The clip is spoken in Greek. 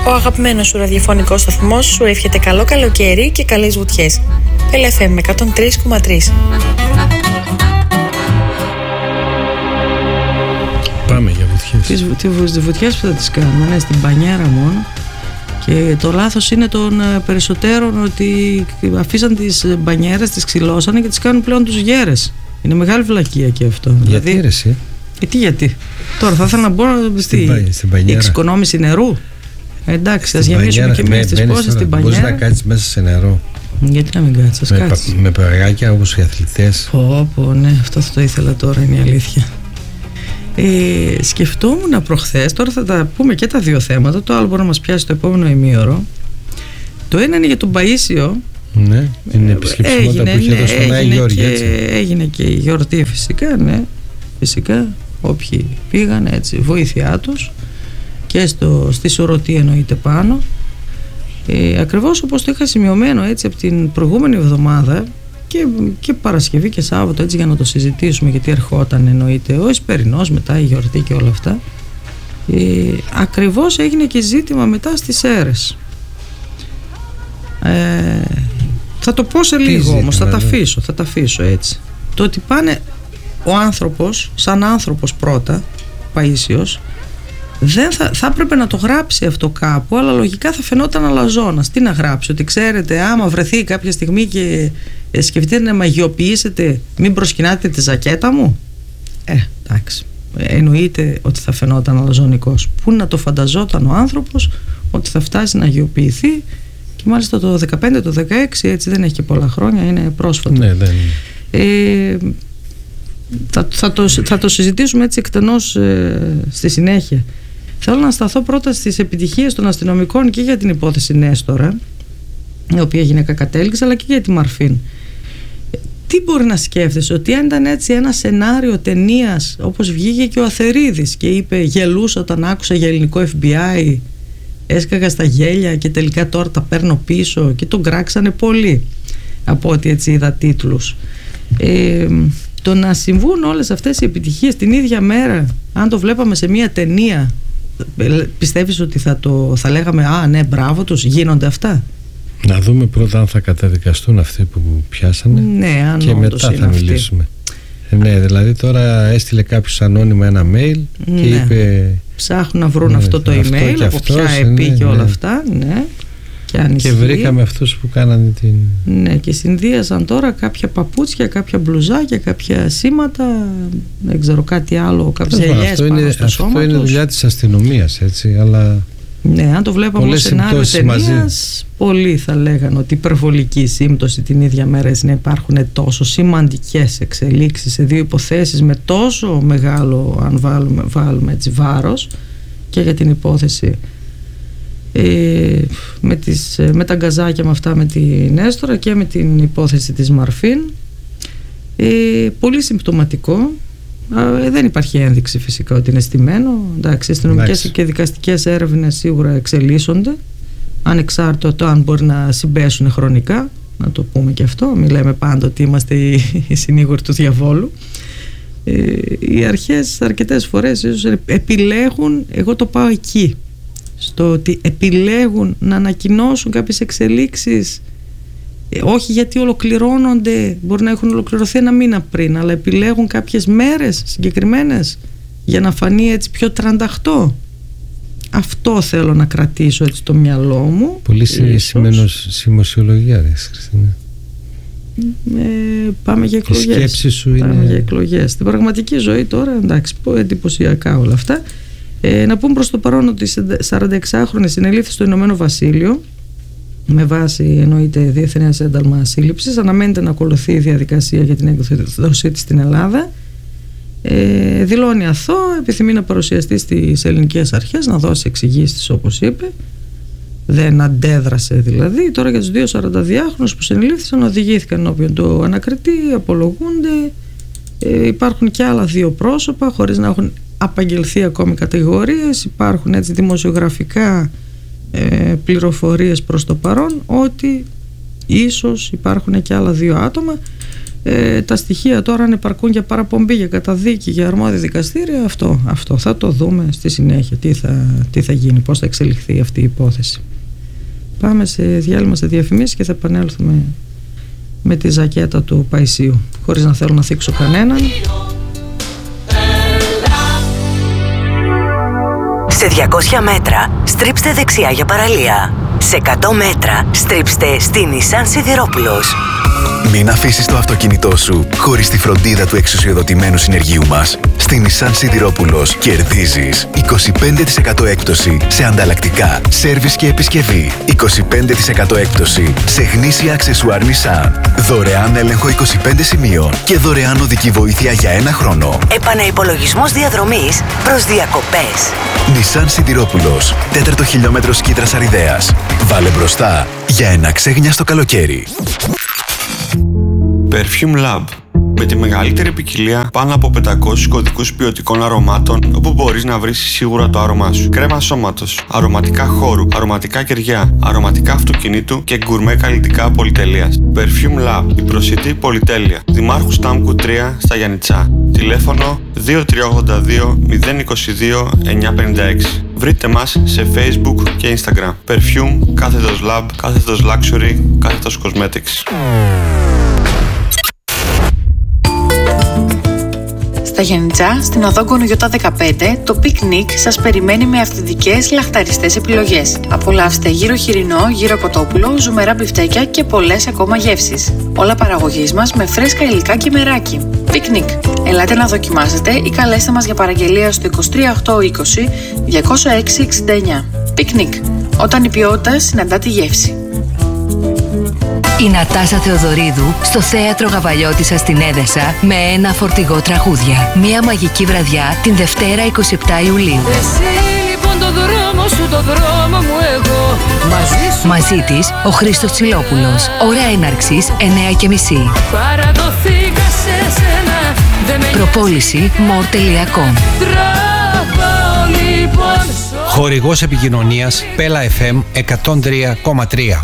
Ο αγαπημένος σου ραδιοφωνικός σταθμός σου εύχεται καλό καλοκαίρι και καλές βουτιές. LFM 103,3. Πάμε για βουτιές. Τις βουτιές που θα τις κάνουμε, ναι, στην μπανιέρα μόνο. Και το λάθος είναι των περισσότερων ότι αφήσαν τις μπανιέρες, τις ξυλώσανε και τις κάνουν πλέον τους γέρες. Είναι μεγάλη βλακεία και αυτό. Γιατί δηλαδή, εσύ? Γιατί. Τώρα θα ήθελα να μπω στην μπανιέρα. Εξοικονόμηση νερού. Εντάξει, ας γεμίσουμε και εμείς τις πόσες στην μπανιέρα. Μπορείς να κάτσεις μέσα σε νερό. Γιατί να μην κάτσεις, κάτσεις. Με παγάκια όπως οι αθλητές. Ναι, αυτό θα το ήθελα τώρα, είναι η αλήθεια. Σκεφτόμουν προχθές, τώρα θα τα πούμε και τα δύο θέματα. Το άλλο μπορεί να μας πιάσει το επόμενο ημίωρο. Το ένα είναι για τον Παΐσιο. Ναι, είναι επισκεψιμότητα που είχε δώσει τον Άγιο Γιώργη, έτσι. Έγινε και η γιορτή φυσικά, ναι. Φυσικά, όποιοι πήγαν, έτσι, βοήθειά τους. Και στη Σωρωτή εννοείται πάνω. Ακριβώς όπως το είχα σημειωμένο, έτσι, από την προηγούμενη εβδομάδα και Παρασκευή και Σάββατο, έτσι, για να το συζητήσουμε, γιατί ερχόταν εννοείται ο Εσπερινός, μετά η γιορτή και όλα αυτά. Ακριβώς έγινε και ζήτημα μετά στις αίρες. Θα το πω σε λίγο όμως, θα τα αφήσω έτσι. Το ότι πάνε ο άνθρωπος σαν άνθρωπος πρώτα, Παΐσιος, δεν θα έπρεπε να το γράψει αυτό κάπου, αλλά λογικά θα φαινόταν αλαζόνας. Τι να γράψει, ότι ξέρετε, άμα βρεθεί κάποια στιγμή και σκεφτείτε να μαγειοποιήσετε, μην προσκυνάτε τη ζακέτα μου. Εντάξει, εννοείται ότι θα φαινόταν αλαζονικός. Πού να το φανταζόταν ο άνθρωπος ότι θα φτάσει να αγιοποιηθεί, και μάλιστα το 15, το 16, έτσι, δεν έχει και πολλά χρόνια, είναι πρόσφατο. Ναι, δεν θα το συζητήσουμε έτσι εκτενώς στη συνέχεια. Θέλω να σταθώ πρώτα στις επιτυχίες των αστυνομικών και για την υπόθεση Νέστορα, η οποία γυναίκα κατέληξε, αλλά και για τη Μαρφίν. Τι μπορεί να σκέφτεσαι, ότι αν ήταν έτσι ένα σενάριο ταινίας, όπως βγήκε και ο Αθερίδης και είπε, γελούσα όταν άκουσα για ελληνικό FBI, έσκαγα στα γέλια και τελικά τώρα τα παίρνω πίσω, και τον κράξανε πολύ, από ό,τι έτσι είδα τίτλους. Το να συμβούν όλες αυτές οι επιτυχίες την ίδια μέρα, αν το βλέπαμε σε μια ταινία, πιστεύεις ότι θα λέγαμε ναι, μπράβο τους, γίνονται αυτά? Να δούμε πρώτα αν θα καταδικαστούν αυτοί που πιάσανε, ναι, αν και μετά θα μιλήσουμε. Ναι, δηλαδή τώρα έστειλε κάποιος ανώνυμα ένα mail, ναι, και είπε, ψάχνουν να βρουν αυτό το email, από ποια επί και όλα αυτά, ναι. Και βρήκαμε αυτούς που κάνανε την... Ναι, και συνδύασαν τώρα κάποια παπούτσια, κάποια μπλουζάκια, κάποια σήματα, δεν ξέρω, κάτι άλλο, κάποιες ελιές πάνω στο σώμα τους. Αυτό είναι δουλειά της αστυνομίας, έτσι, αλλά... Ναι, αν το βλέπαμε ως σενάριο ταινίας, πολλοί θα λέγανε ότι υπερβολική σύμπτωση την ίδια μέρα να υπάρχουν τόσο σημαντικές εξελίξεις σε δύο υποθέσεις με τόσο μεγάλο, αν βάλουμε έτσι, βάρος, και για την υπόθεση με τα γκαζάκια με αυτά με την Νέστορα και με την υπόθεση της Μαρφίν. Πολύ συμπτωματικό. Δεν υπάρχει ένδειξη φυσικά ότι είναι στημένο. Εντάξει, αστυνομικές και δικαστικές έρευνες σίγουρα εξελίσσονται, ανεξάρτητα το αν μπορεί να συμπέσουν χρονικά, να το πούμε και αυτό. Μην λέμε πάντα ότι είμαστε οι συνήγοροι του διαβόλου. Οι αρχές αρκετές φορές ίσως επιλέγουν, εγώ το πάω εκεί, στο ότι επιλέγουν να ανακοινώσουν κάποιες εξελίξεις, όχι γιατί ολοκληρώνονται, μπορεί να έχουν ολοκληρωθεί ένα μήνα πριν, αλλά επιλέγουν κάποιες μέρες συγκεκριμένες για να φανεί έτσι πιο τρανταχτό. Αυτό θέλω να κρατήσω έτσι στο μυαλό μου. Πολύ σημασιολογία, Χριστίνα. Πάμε για εκλογές. Η σκέψη σου είναι... για εκλογές. Στην πραγματική ζωή τώρα, εντάξει, εντυπωσιακά όλα αυτά. Να πούμε προς το παρόν ότι 46χρονη συνελήφθη στο Ηνωμένο Βασίλειο με βάση, εννοείται, διεθνές ένταλμα σύλληψης. Αναμένεται να ακολουθεί η διαδικασία για την έκδοσή της στην Ελλάδα. Δηλώνει αθώο, επιθυμεί να παρουσιαστεί στις ελληνικές αρχές, να δώσει εξηγήσεις όπως είπε. Δεν αντέδρασε δηλαδή. Τώρα για τους δύο 42χρονους που συνελήφθησαν, οδηγήθηκαν ενώπιον του ανακριτή, απολογούνται. Υπάρχουν και άλλα δύο πρόσωπα χωρίς να έχουν απαγγελθεί ακόμη κατηγορίες. Υπάρχουν έτσι δημοσιογραφικά πληροφορίες προς το παρόν ότι ίσως υπάρχουν και άλλα δύο άτομα. Τα στοιχεία τώρα αν επαρκούν για παραπομπή, για καταδίκη, για αρμόδια δικαστήρια, αυτό θα το δούμε στη συνέχεια, τι θα γίνει, πώς θα εξελιχθεί αυτή η υπόθεση. Πάμε σε διάλειμμα, σε διαφημίσεις και θα επανέλθουμε με τη ζακέτα του Παϊσίου, χωρίς να θέλω να θίξω κανέναν. Σε 200 μέτρα στρίψτε δεξιά για παραλία. Σε 100 μέτρα στρίψτε στη Nissan Σιδηρόπουλος. Μην αφήσεις το αυτοκίνητό σου χωρίς τη φροντίδα του εξουσιοδοτημένου συνεργείου μας. Στη Nissan Σιδηρόπουλος κερδίζεις 25% έκπτωση σε ανταλλακτικά, σέρβις και επισκευή. 25% έκπτωση σε γνήσια αξεσουάρ Nissan. Δωρεάν έλεγχο 25 σημείων και δωρεάν οδική βοήθεια για 1 χρόνο. Επαναυπολογισμός διαδρομής προς διακοπές. Nissan Σιδηρόπουλος, 4ο χιλιόμετρο Σκήτρας Αριδέας. Βάλε μπροστά για ένα ξέγνιαστο καλοκαίρι. Perfume Lab. Με τη μεγαλύτερη ποικιλία πάνω από 500 κωδικούς ποιοτικών αρωμάτων, όπου μπορείς να βρεις σίγουρα το άρωμά σου. Κρέμα σώματος, αρωματικά χώρου, αρωματικά κεριά, αρωματικά αυτοκινήτου και γκουρμέ καλλιτικά πολυτελείας. Perfume Lab, η προσιτή πολυτέλεια. Δημάρχου Στάμκου 3 στα Γιαννιτσά. Τηλέφωνο 2382 022 956. Βρείτε μας σε Facebook και Instagram. Perfume, κάθετος Lab, κάθετος Luxury, κάθετος Cosmetics. Στα Γιαννιτσά, στην οδό Γκονογιώτα 15, το πικνίκ σας περιμένει με αυθεντικές λαχταριστές επιλογές. Απολαύστε γύρο χοιρινό, γύρο κοτόπουλο, ζουμερά μπιφτέκια και πολλές ακόμα γεύσεις. Όλα παραγωγής μας με φρέσκα υλικά και μεράκι. Πικνίκ. Ελάτε να δοκιμάσετε ή καλέστε μας για παραγγελία στο 23820 20669. Πικνίκ. Όταν η ποιότητα συναντά τη γεύση. Η Νατάσα Θεοδωρίδου στο Θέατρο Γαβαλιώτισσα στην Έδεσα με ένα φορτηγό τραγούδια. Μια μαγική βραδιά την Δευτέρα 27 Ιουλίου. Εσύ λοιπόν το δρόμο σου, το δρόμο μου εγώ. Μαζί της ο Χρήστος Τσιλόπουλος. Ώρα έναρξης 9:30. Παραδοθήκα σε σένα. Προπόληση more.com. Λοιπόν, Χορηγός επικοινωνίας Pella FM 103,3.